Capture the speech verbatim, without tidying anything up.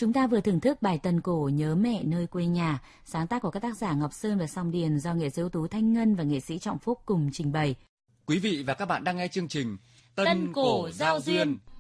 Chúng ta vừa thưởng thức bài Tần cổ Nhớ mẹ nơi quê nhà, sáng tác của các tác giả Ngọc Sơn và Song Điền do nghệ sĩ ưu tú Thanh Ngân và nghệ sĩ Trọng Phúc cùng trình bày. Quý vị và các bạn đang nghe chương trình Tân cổ giao duyên